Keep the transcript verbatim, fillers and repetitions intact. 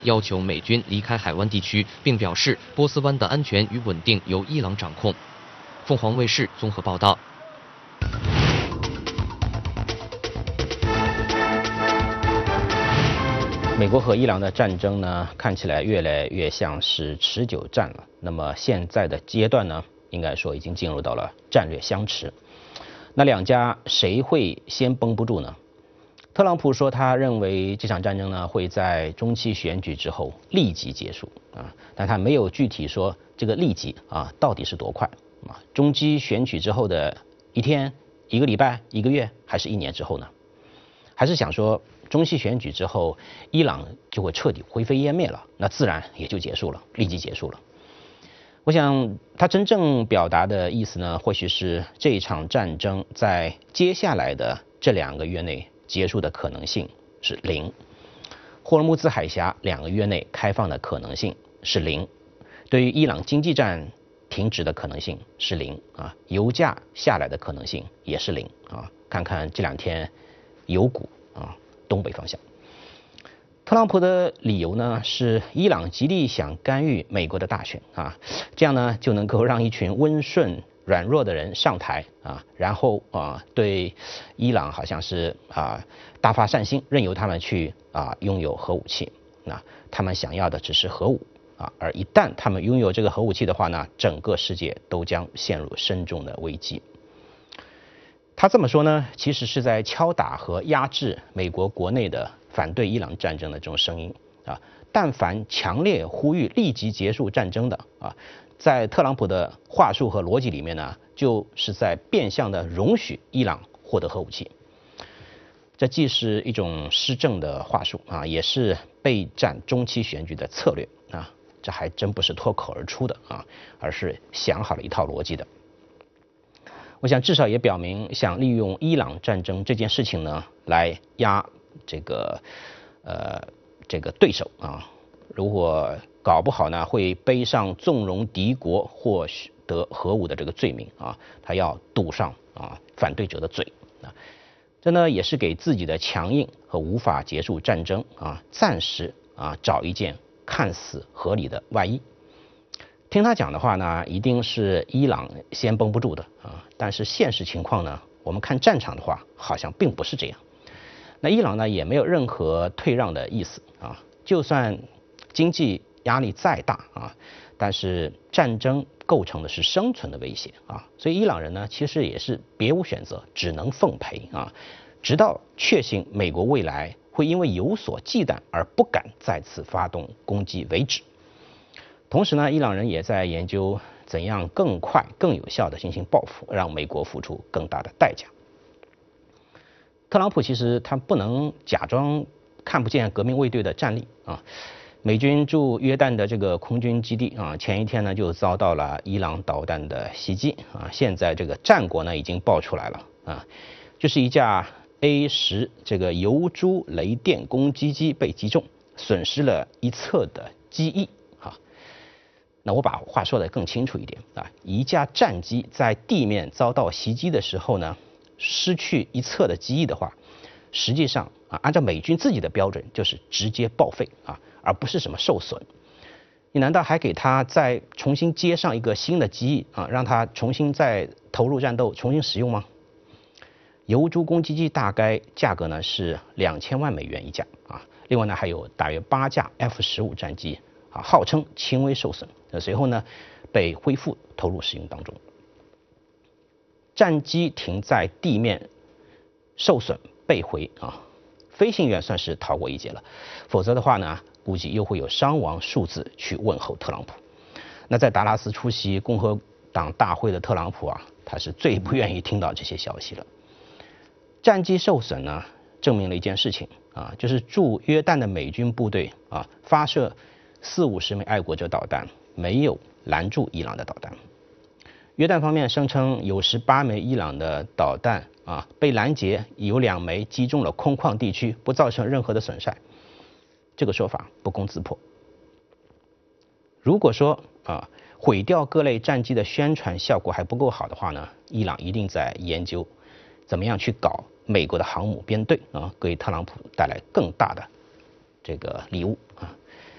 要求美军离开海湾地区，并表示波斯湾的安全与稳定由伊朗掌控。凤凰卫视综合报道。 美国和伊朗的战争呢，看起来越来越像是持久战了。那么现在的阶段呢，应该说已经进入到了战略相持。那两家谁会先绷不住呢？特朗普说，他认为这场战争呢会在中期选举之后立即结束啊，但他没有具体说这个立即啊到底是多快啊？中期选举之后的一天、一个礼拜、一个月，还是一年之后呢？还是想说中期选举之后，伊朗就会彻底灰飞烟灭了，那自然也就结束了，立即结束了。我想他真正表达的意思呢，或许是这一场战争在接下来的这两个月内结束的可能性是零，霍尔木兹海峡两个月内开放的可能性是零，对于伊朗经济战停止的可能性是零啊，油价下来的可能性也是零啊。看看这两天油股啊东北方向。特朗普的理由呢是伊朗极力想干预美国的大选啊，这样呢就能够让一群温顺软弱的人上台啊，然后啊对伊朗好像是啊大发善心，任由他们去啊拥有核武器。那他们想要的只是核武啊，而一旦他们拥有这个核武器的话呢，整个世界都将陷入深重的危机。他这么说呢，其实是在敲打和压制美国国内的反对伊朗战争的这种声音啊。但凡强烈呼吁立即结束战争的啊，在特朗普的话术和逻辑里面呢，就是在变相的容许伊朗获得核武器。这既是一种施政的话术啊，也是备战中期选举的策略啊。这还真不是脱口而出的啊，而是想好了一套逻辑的。我想至少也表明想利用伊朗战争这件事情呢，来压这个呃这个对手啊。如果搞不好呢，会背上纵容敌国获得核武的这个罪名啊，他要堵上啊反对者的嘴啊。这呢也是给自己的强硬和无法结束战争啊，暂时啊找一件看似合理的外衣。听他讲的话呢，一定是伊朗先绷不住的啊，但是现实情况呢，我们看战场的话，好像并不是这样。那伊朗呢也没有任何退让的意思啊，就算经济压力再大啊，但是战争构成的是生存的威胁啊，所以伊朗人呢其实也是别无选择，只能奉陪啊，直到确信美国未来会因为有所忌惮而不敢再次发动攻击为止。同时呢，伊朗人也在研究怎样更快、更有效地进行报复，让美国付出更大的代价。特朗普其实他不能假装看不见革命卫队的战力啊。美军驻约旦的这个空军基地啊，前一天呢就遭到了伊朗导弹的袭击啊。现在这个战果呢已经爆出来了啊，就是一架 A 十这个游珠雷电攻击机被击中，损失了一侧的机翼。那我把话说得更清楚一点啊，一架战机在地面遭到袭击的时候呢，失去一侧的机翼的话，实际上啊，按照美军自己的标准，就是直接报废啊，而不是什么受损。你难道还给他再重新接上一个新的机翼啊，让他重新再投入战斗，重新使用吗？游珠攻击机大概价格呢是两千万美元一架啊，另外呢还有大约八架 F 十五战机啊，号称轻微受损。那随后呢，被恢复投入使用当中。战机停在地面，受损被毁啊，飞行员算是逃过一劫了，否则的话呢，估计又会有伤亡数字去问候特朗普。那在达拉斯出席共和党大会的特朗普啊，他是最不愿意听到这些消息了。战机受损呢，证明了一件事情啊，就是驻约旦的美军部队啊，发射四五十枚爱国者导弹，没有拦住伊朗的导弹。约旦方面声称有十八枚伊朗的导弹啊被拦截，有两枚击中了空旷地区，不造成任何的损伤。这个说法不攻自破。如果说啊毁掉各类战机的宣传效果还不够好的话呢，伊朗一定在研究怎么样去搞美国的航母编队啊，给特朗普带来更大的这个礼物啊。